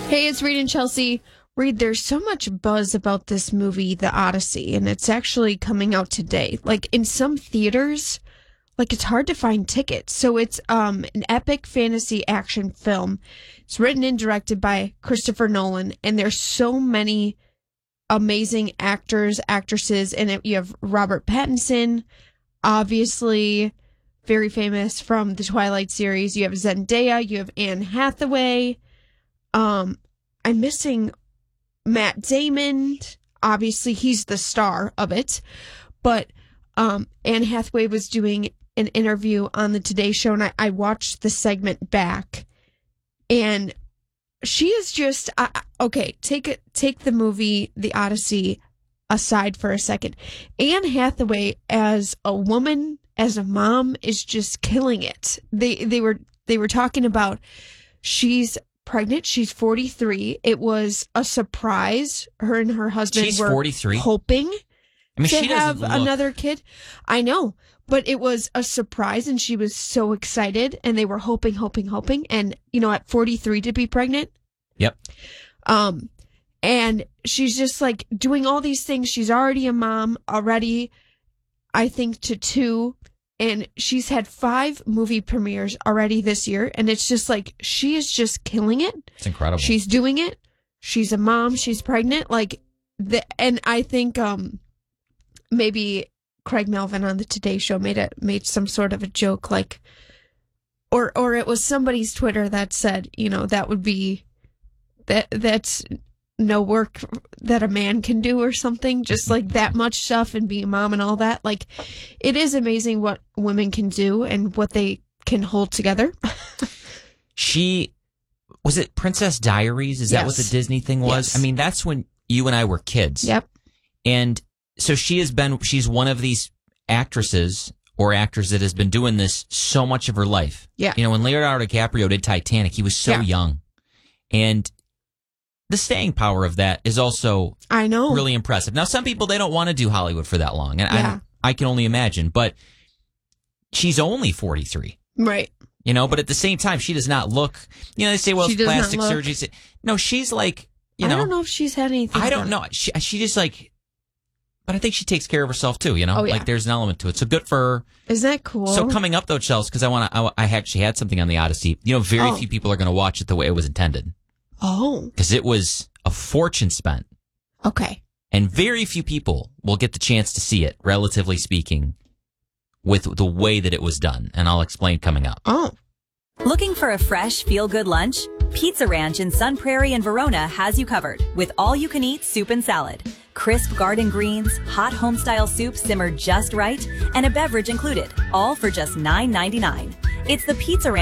Hey, it's Reed and Chelsea. Reed, there's so much buzz about this movie, The Odyssey, and it's actually coming out today. Like, in some theaters, like, it's hard to find tickets. So it's an epic fantasy action film. It's written and directed by Christopher Nolan, and there's so many amazing actors, actresses in it. You have Robert Pattinson, obviously very famous from the Twilight series. You have Zendaya, you have Anne Hathaway. I'm missing Matt Damon. Obviously, he's the star of it. But Anne Hathaway was doing an interview on the Today Show, and I watched the segment back. And she is just... okay, take the movie The Odyssey aside for a second. Anne Hathaway, as a woman, as a mom, is just killing it. They were talking about she's pregnant. She's 43. It was a surprise. Her and her husband She's were 43. hoping I mean, to she have doesn't look... another kid. I know, but it was a surprise, and she was so excited, and they were hoping, and at 43 to be pregnant. Yep. And she's just like doing all these things. She's already a mom already, I think, to 2. And she's had 5 movie premieres already this year. And it's just like, she is just killing it. It's incredible. She's doing it. She's a mom. She's pregnant. And I think maybe Craig Melvin on the Today Show made some sort of a joke, like, or it was somebody's Twitter that said, that would be, that's no work that a man can do or something, just like that much stuff and being a mom and all that. Like, it is amazing what women can do and what they can hold together. Was it Princess Diaries? Is that what the Disney thing was? Yes. I mean, that's when you and I were kids. Yep. And so she's one of these actresses or actors that has been doing this so much of her life. Yeah. When Leonardo DiCaprio did Titanic, he was so young. And the staying power of that is also really impressive. Now, some people, they don't want to do Hollywood for that long. And I can only imagine. But she's only 43. Right. But at the same time, she does not look, they say, well, it's plastic surgery. No, she's like, I don't know if she's had anything. I don't know. She just like, but I think she takes care of herself too, Oh, yeah. Like there's an element to it. So good for her. Isn't that cool? So coming up though, Chelsea, because I actually had something on the Odyssey. Very few people are going to watch it the way it was intended. Oh. Because it was a fortune spent. Okay. And very few people will get the chance to see it, relatively speaking, with the way that it was done. And I'll explain coming up. Oh. Looking for a fresh, feel-good lunch? Pizza Ranch in Sun Prairie and Verona has you covered with all-you-can-eat soup and salad. Crisp garden greens, hot home-style soup simmered just right, and a beverage included, all for just $9.99. It's the Pizza Ranch